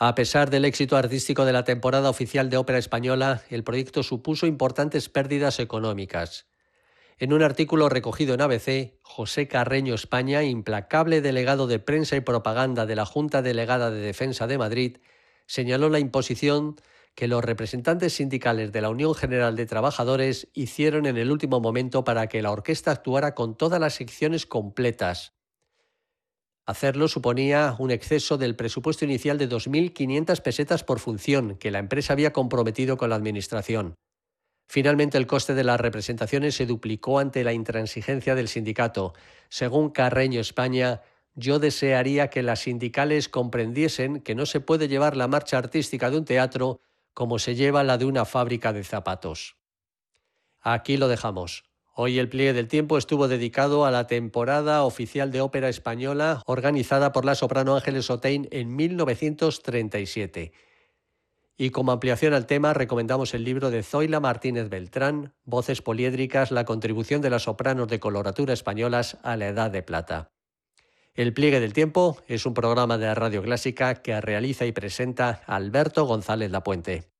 A pesar del éxito artístico de la temporada oficial de ópera española, el proyecto supuso importantes pérdidas económicas. En un artículo recogido en ABC, José Carreño España, implacable delegado de prensa y propaganda de la Junta Delegada de Defensa de Madrid, señaló la imposición que los representantes sindicales de la Unión General de Trabajadores hicieron en el último momento para que la orquesta actuara con todas las secciones completas. Hacerlo suponía un exceso del presupuesto inicial de 2.500 pesetas por función que la empresa había comprometido con la Administración. Finalmente, el coste de las representaciones se duplicó ante la intransigencia del sindicato. Según Carreño España, yo desearía que las sindicales comprendiesen que no se puede llevar la marcha artística de un teatro como se lleva la de una fábrica de zapatos. Aquí lo dejamos. Hoy el pliegue del tiempo estuvo dedicado a la temporada oficial de ópera española organizada por la soprano Ángeles Otein en 1937. Y como ampliación al tema, recomendamos el libro de Zoila Martínez Beltrán, Voces poliédricas, la contribución de las sopranos de coloratura españolas a la Edad de Plata. El pliegue del tiempo es un programa de Radio Clásica que realiza y presenta Alberto González Lapuente.